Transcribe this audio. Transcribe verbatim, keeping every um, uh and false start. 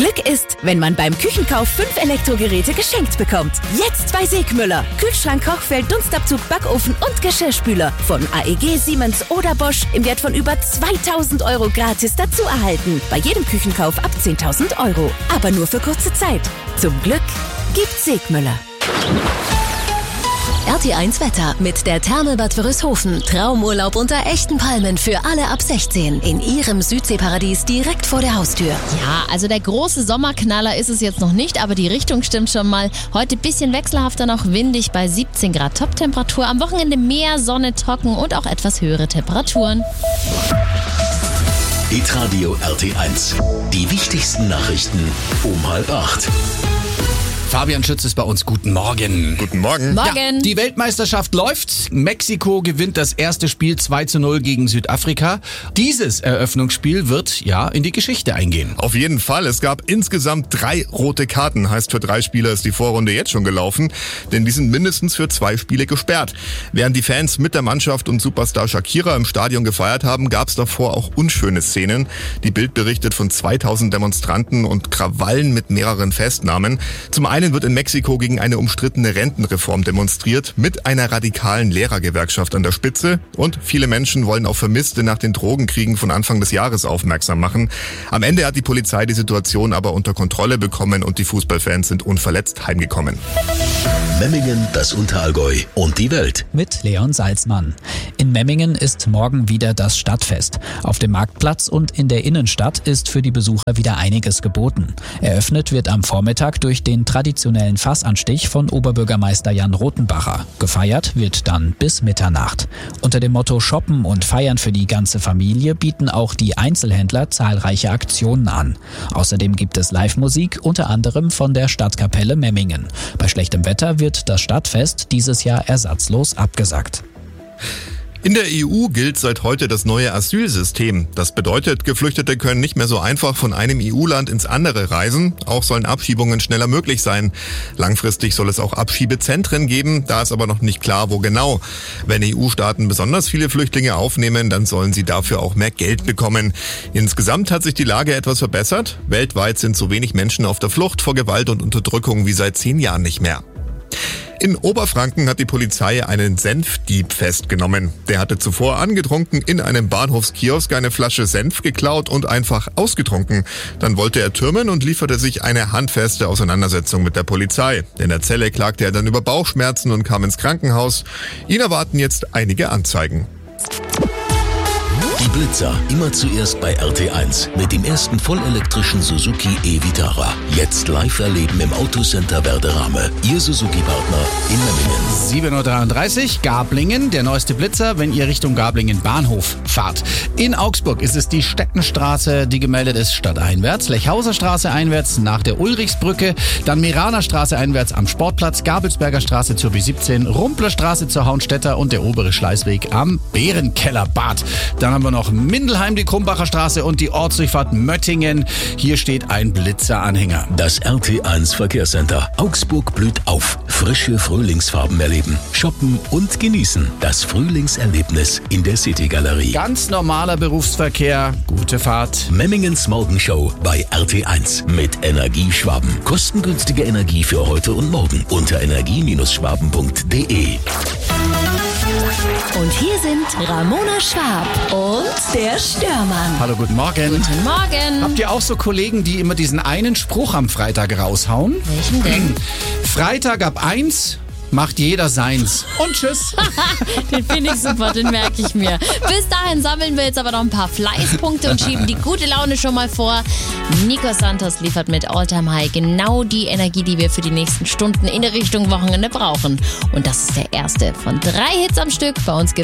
Glück ist, wenn man beim Küchenkauf fünf Elektrogeräte geschenkt bekommt. Jetzt bei Segmüller. Kühlschrank, Kochfeld, Dunstabzug, Backofen und Geschirrspüler. Von A E G, Siemens oder Bosch im Wert von über zweitausend Euro gratis dazu erhalten. Bei jedem Küchenkauf ab zehntausend Euro. Aber nur für kurze Zeit. Zum Glück gibt's Segmüller. R T eins Wetter mit der Therme Bad Wörishofen. Traumurlaub unter echten Palmen für alle ab sechzehn. In ihrem Südseeparadies direkt vor der Haustür. Ja, also der große Sommerknaller ist es jetzt noch nicht, aber die Richtung stimmt schon mal. Heute bisschen wechselhafter, noch windig bei siebzehn Grad Toptemperatur. Am Wochenende mehr Sonne, trocken und auch etwas höhere Temperaturen. Hitradio R T eins. Die wichtigsten Nachrichten um halb acht. Fabian Schütz ist bei uns. Guten Morgen. Guten Morgen. Morgen. Ja, die Weltmeisterschaft läuft. Mexiko gewinnt das erste Spiel zwei zu null gegen Südafrika. Dieses Eröffnungsspiel wird ja in die Geschichte eingehen. Auf jeden Fall. Es gab insgesamt drei rote Karten. Heißt, für drei Spieler ist die Vorrunde jetzt schon gelaufen. Denn die sind mindestens für zwei Spiele gesperrt. Während die Fans mit der Mannschaft und Superstar Shakira im Stadion gefeiert haben, gab es davor auch unschöne Szenen. Die Bild berichtet von zweitausend Demonstranten und Krawallen mit mehreren Festnahmen. Zum einen wird in Mexiko gegen eine umstrittene Rentenreform demonstriert, mit einer radikalen Lehrergewerkschaft an der Spitze. Und viele Menschen wollen auf Vermisste nach den Drogenkriegen von Anfang des Jahres aufmerksam machen. Am Ende hat die Polizei die Situation aber unter Kontrolle bekommen und die Fußballfans sind unverletzt heimgekommen. Memmingen, das Unterallgäu und die Welt. Mit Leon Salzmann. In Memmingen ist morgen wieder das Stadtfest. Auf dem Marktplatz und in der Innenstadt ist für die Besucher wieder einiges geboten. Eröffnet wird am Vormittag durch den traditionellen Fassanstich von Oberbürgermeister Jan Rothenbacher. Gefeiert wird dann bis Mitternacht. Unter dem Motto Shoppen und Feiern für die ganze Familie bieten auch die Einzelhändler zahlreiche Aktionen an. Außerdem gibt es Live-Musik, unter anderem von der Stadtkapelle Memmingen. Bei schlechtem Wetter wird das Stadtfest dieses Jahr ersatzlos abgesagt. In der E U gilt seit heute das neue Asylsystem. Das bedeutet, Geflüchtete können nicht mehr so einfach von einem E U-Land ins andere reisen. Auch sollen Abschiebungen schneller möglich sein. Langfristig soll es auch Abschiebezentren geben, da ist aber noch nicht klar, wo genau. Wenn E U-Staaten besonders viele Flüchtlinge aufnehmen, dann sollen sie dafür auch mehr Geld bekommen. Insgesamt hat sich die Lage etwas verbessert. Weltweit sind so wenig Menschen auf der Flucht vor Gewalt und Unterdrückung wie seit zehn Jahren nicht mehr. In Oberfranken hat die Polizei einen Senfdieb festgenommen. Der hatte zuvor angetrunken in einem Bahnhofskiosk eine Flasche Senf geklaut und einfach ausgetrunken. Dann wollte er türmen und lieferte sich eine handfeste Auseinandersetzung mit der Polizei. In der Zelle klagte er dann über Bauchschmerzen und kam ins Krankenhaus. Ihn erwarten jetzt einige Anzeigen. Die Blitzer, immer zuerst bei R T eins mit dem ersten vollelektrischen Suzuki e-Vitara. Jetzt live erleben im Autocenter Werderame. Ihr Suzuki-Partner in Memmingen. sieben Uhr dreiunddreißig, Gablingen, der neueste Blitzer, wenn ihr Richtung Gablingen Bahnhof fahrt. In Augsburg ist es die Stettenstraße, die gemeldet ist stadteinwärts, Lechhauser Straße einwärts nach der Ulrichsbrücke, dann Meraner Straße einwärts am Sportplatz, Gabelsberger Straße zur B siebzehn, Rumpler Straße zur Hauenstädter und der obere Schleißweg am Bärenkellerbad. Dann haben wir noch Mindelheim, die Krumbacher Straße und die Ortsdurchfahrt Möttingen. Hier steht ein Blitzeranhänger. Das R T eins Verkehrscenter. Augsburg blüht auf. Frische Frühlingsfarben erleben, shoppen und genießen. Das Frühlingserlebnis in der City-Galerie. Ganz normaler Berufsverkehr. Gute Fahrt. Memmingens Morgenshow bei R T eins mit Energieschwaben. Kostengünstige Energie für heute und morgen unter energie Schwaben punkt de. Und hier sind Ramona Schwab und der Störmann. Hallo, guten Morgen. Guten Morgen. Habt ihr auch so Kollegen, die immer diesen einen Spruch am Freitag raushauen? Welchen denn? Freitag ab eins macht jeder seins. Und tschüss. Den finde ich super, den merke ich mir. Bis dahin sammeln wir jetzt aber noch ein paar Fleißpunkte und schieben die gute Laune schon mal vor. Nico Santos liefert mit Alltime High genau die Energie, die wir für die nächsten Stunden in der Richtung Wochenende brauchen. Und das ist der erste von drei Hits am Stück. Bei uns gibt